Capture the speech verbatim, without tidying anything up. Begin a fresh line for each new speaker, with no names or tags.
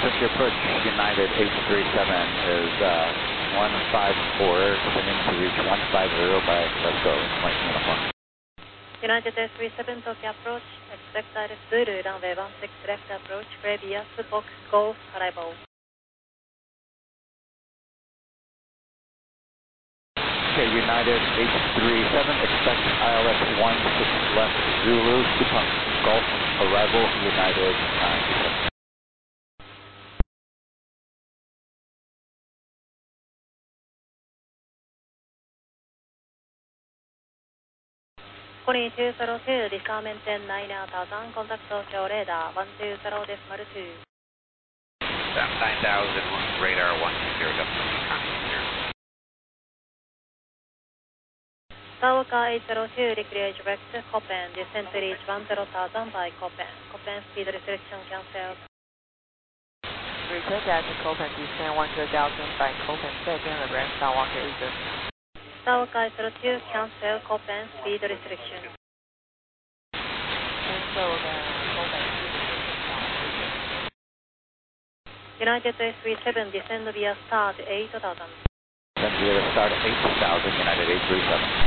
Since your approach United eight three seven is uh, one five four, descending to reach one five zero by let's go, Mike Uniform.
United eight three seven Tokyo approach, expect direct Zulu, runway one six left approach, previous box golf arrival.
Okay, United eight three seven, expect I L S one six left Zulu, Supunk Golf arrival, United nine two seven.
Kuni two zero two, disarm maintain nine thousand, contact Tokyo radar one two zero decimal two.
nine thousand, radar one two zero decimal two.
Sauka eight zero two, declare direct Copen, descent to reach one zero thousand by Copen. Copen speed restriction cancelled.
Retake at Copen, descend one hundred thousand by Copen, second the ramp, Skywalker eight zero.
Sauka eight zero two, cancel Copen speed restriction.
Cancel the Copen speed restriction.
United eight three seven, descend via start eight thousand.
Then via start eight thousand, United eight three seven.